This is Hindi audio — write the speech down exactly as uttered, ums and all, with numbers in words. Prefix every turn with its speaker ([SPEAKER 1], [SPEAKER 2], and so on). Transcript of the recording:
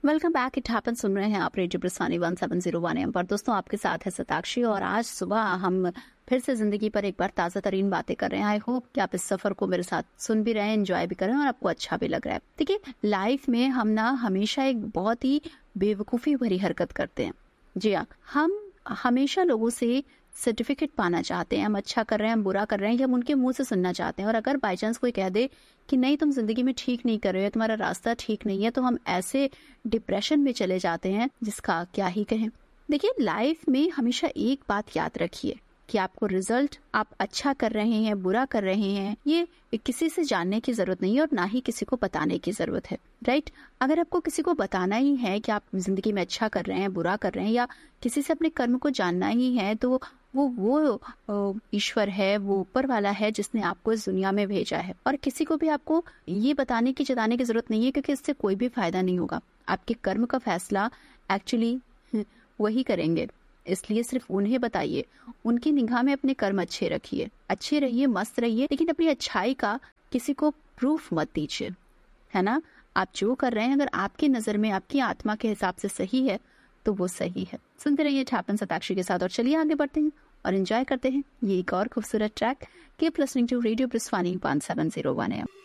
[SPEAKER 1] Welcome back. इट हैपन सुन रहे हैं आप radio ब्रिस्वानी one seven zero one M पर। दोस्तों आपके साथ है सताक्षी और आज सुबह हम फिर से जिंदगी पर एक बार ताज़ा तरीन बातें कर रहे हैं। आई होप कि आप इस सफर को मेरे साथ सुन भी रहे हैं, एंजॉय भी कर रहे हैं और आपको अच्छा भी लग रहा है। देखिए, लाइफ में हम ना हमेशा एक बहुत ही बेवकूफ़ी भरी हरकत करते हैं। जी हाँ, हम हमेशा लोगों से सर्टिफिकेट पाना चाहते हैं। हम अच्छा कर रहे हैं, हम बुरा कर रहे हैं, या हम उनके मुंह से सुनना चाहते हैं। और अगर बाई चांस कोई कह दे कि नहीं तुम जिंदगी में ठीक नहीं कर रहे हो, तुम्हारा रास्ता ठीक नहीं है, तो हम ऐसे डिप्रेशन में चले जाते हैं जिसका क्या ही कहें। देखिए, लाइफ में हमेशा एक बात याद रखिए कि आपको रिजल्ट आप अच्छा कर रहे हैं, बुरा कर रहे हैं, ये किसी से जानने की जरूरत नहीं है और ना ही किसी को बताने की जरूरत है। राइट? अगर आपको किसी को बताना ही है कि आप जिंदगी में अच्छा कर रहे हैं, बुरा कर रहे हैं, या किसी से अपने कर्म को जानना ही है, तो वो वो ईश्वर है, वो ऊपर वाला है जिसने आपको इस दुनिया में भेजा है। और किसी को भी आपको ये बताने की जताने की जरूरत नहीं है, क्योंकि इससे कोई भी फायदा नहीं होगा। आपके कर्म का फैसला एक्चुअली वही करेंगे। इसलिए सिर्फ उन्हें बताइए, उनकी निगाह में अपने कर्म अच्छे रखिए, अच्छे रहिए, मस्त रहिए, लेकिन अपनी अच्छाई का किसी को प्रूफ मत दीजिए। है ना? आप जो कर रहे हैं अगर आपकी नजर में, आपकी आत्मा के हिसाब से सही है तो वो सही है। सुनते रहिए इट हैपन सताक्षी के साथ और चलिए आगे बढ़ते हैं और एंजॉय करते हैं ये एक और खूबसूरत track. Keep listening to radio ब्रिस्वानी one seven zero one M.